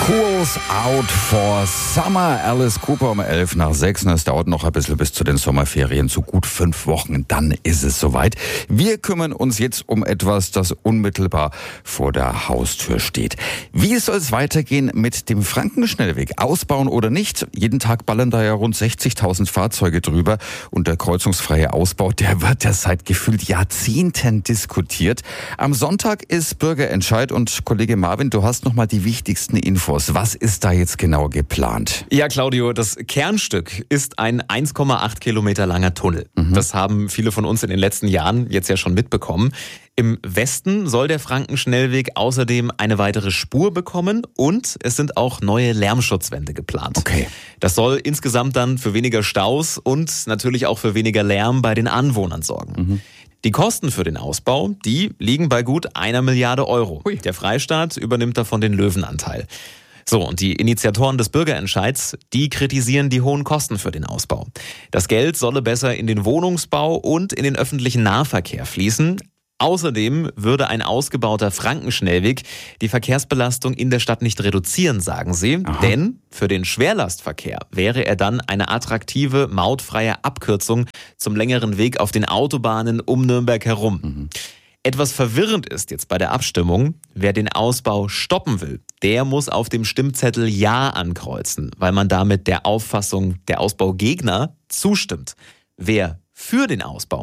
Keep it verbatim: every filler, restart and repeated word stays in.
Schools out for summer. Alice Cooper um elf nach sechs. Und es dauert noch ein bisschen bis zu den Sommerferien, zu gut fünf Wochen. Dann ist es soweit. Wir kümmern uns jetzt um etwas, das unmittelbar vor der Haustür steht. Wie soll es weitergehen mit dem Frankenschnellweg? Ausbauen oder nicht? Jeden Tag ballern da ja rund sechzigtausend Fahrzeuge drüber. Und der kreuzungsfreie Ausbau, der wird ja seit gefühlt Jahrzehnten diskutiert. Am Sonntag ist Bürgerentscheid und Kollege Marvin, du hast noch mal die wichtigsten Infos. Was ist da jetzt genau geplant? Ja, Claudio, das Kernstück ist ein eins Komma acht Kilometer langer Tunnel. Mhm. Das haben viele von uns in den letzten Jahren jetzt ja schon mitbekommen. Im Westen soll der Frankenschnellweg außerdem eine weitere Spur bekommen und es sind auch neue Lärmschutzwände geplant. Okay. Das soll insgesamt dann für weniger Staus und natürlich auch für weniger Lärm bei den Anwohnern sorgen. Mhm. Die Kosten für den Ausbau, die liegen bei gut einer Milliarde Euro. Hui. Der Freistaat übernimmt davon den Löwenanteil. So, und die Initiatoren des Bürgerentscheids, die kritisieren die hohen Kosten für den Ausbau. Das Geld solle besser in den Wohnungsbau und in den öffentlichen Nahverkehr fließen. Außerdem würde ein ausgebauter Frankenschnellweg die Verkehrsbelastung in der Stadt nicht reduzieren, sagen sie. Aha. Denn für den Schwerlastverkehr wäre er dann eine attraktive, mautfreie Abkürzung zum längeren Weg auf den Autobahnen um Nürnberg herum. Mhm. Etwas verwirrend ist jetzt bei der Abstimmung, wer den Ausbau stoppen will, der muss auf dem Stimmzettel Ja ankreuzen, weil man damit der Auffassung der Ausbaugegner zustimmt. Wer für den Ausbau